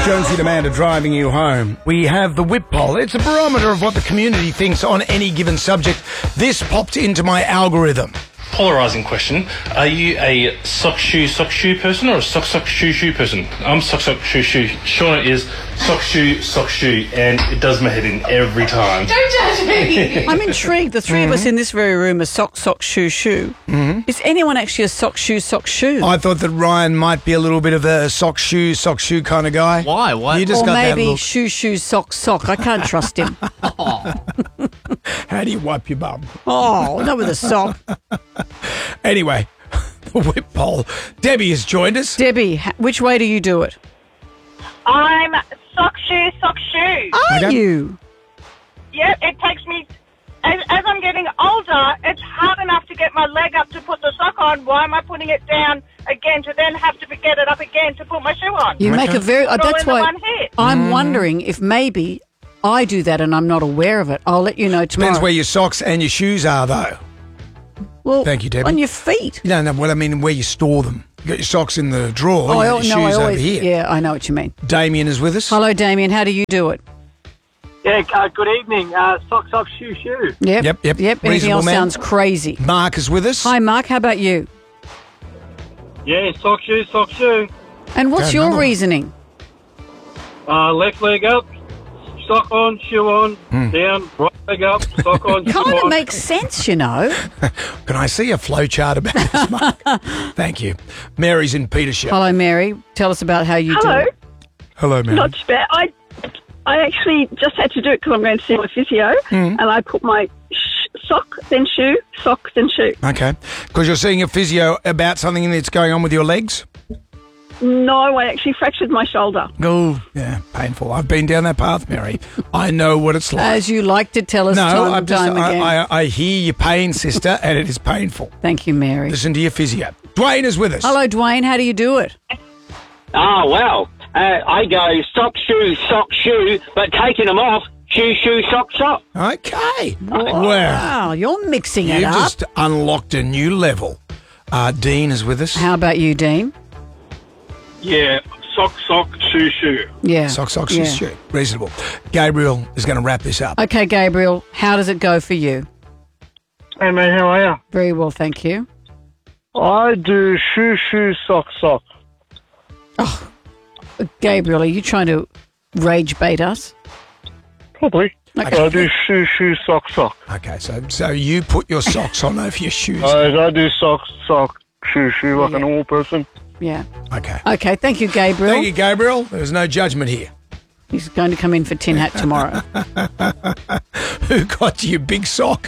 Jonesy and Amanda driving you home. We have the whip poll. It's a barometer of what the community thinks on any given subject. This popped into my algorithm. Polarising question. Are you a sock shoe person or a sock shoe person? I'm sock shoe. Shauna is sock shoe, and it does my head in every time. Don't judge me. I'm intrigued. The three of us in this very room are sock, shoe. Mm-hmm. Is anyone actually a sock, shoe? I thought that Ryan might be a little bit of a sock, shoe kind of guy. Why? You just or got maybe that look. shoe, sock. I can't trust him. How do you wipe your bum? Oh, not with a sock. Anyway, the whip poll. Debbie has joined us. Debbie, which way do you do it? I'm sock shoe. Are Okay. you? Yep, it takes me, as I'm getting older, it's hard enough to get my leg up to put the sock on. Why am I putting it down again to then have to get it up again to put my shoe on? You make a very... All that's in the why one hit. I'm wondering if maybe I do that and I'm not aware of it. I'll let you know tomorrow. Depends where your socks and your shoes are, though. Well, Thank you, Debbie. on your feet. You don't know what I mean, where you store them. You got your socks in the drawer, Oh, you got your shoes over here. Yeah, I know what you mean. Damien is with us. Hello, Damien. How do you do it? Yeah, good evening. Sock, shoe. Yep. Yep. Anything Reasonable else man. sounds crazy. Mark is with us. Hi, Mark. How about you? Yeah, sock, shoe. And what's Okay, your another one. reasoning? Left leg up, sock on, shoe on, down, right leg up, sock on, shoe Kind of on. makes sense, you know. Can I see a flow chart about this, Mark? Thank you. Mary's in Petersham. Hello, Mary. Tell us about how you do Hello. it. Hello, Mary. Not too bad. I actually just had to do it because I'm going to see my physio, and I put my sock, then shoe, sock, then shoe. Okay. Because you're seeing a physio about something that's going on with your legs? No, I actually fractured my shoulder. Oh, yeah, painful. I've been down that path, Mary. I know what it's like. As you like to tell us No, time I'm and just, time again. I hear your pain, sister, and it is painful. Thank you, Mary. Listen to your physio. Dwayne is with us. Hello, Dwayne. How do you do it? Oh, well, I go sock, shoe, but taking them off, shoe, sock. Okay. Wow. Wow, you're mixing it You've up. just unlocked a new level. Dean is with us. How about you, Dean? Yeah, sock, shoe. Yeah. Sock, Yeah. shoe. Reasonable. Gabriel is going to wrap this up. Okay, Gabriel, how does it go for you? Hey, mate, how are you? Very well, thank you. I do shoe, sock. Gabriel, are you trying to rage bait us? Probably. Okay. I do shoe, sock. Okay, so you put your socks on over your shoes. I do sock, shoe, like Yeah. a normal person. Yeah. Okay. Okay, thank you, Gabriel. Thank you, Gabriel. There's no judgment here. He's going to come in for Tin Hat tomorrow. Who got you, big sock?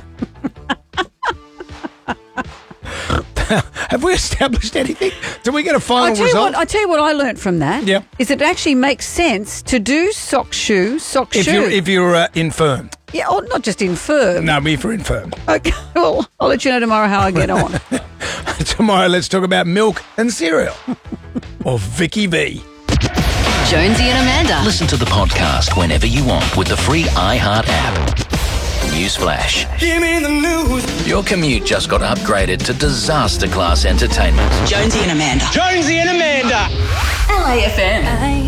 Have we established anything? Did we get a final result? I tell you what I learnt from that. Yep. Is it actually makes sense to do sock shoe. If you're infirm. Yeah, or not just infirm. No, me for infirm. Okay, well, I'll let you know tomorrow how I get on. Tomorrow, let's talk about milk and cereal. Or Vicky V. Jonesy and Amanda. Listen to the podcast whenever you want with the free iHeart app. Newsflash. Give me the news. Your commute just got upgraded to disaster class entertainment. Jonesy and Amanda. Jonesy and Amanda. LAFM.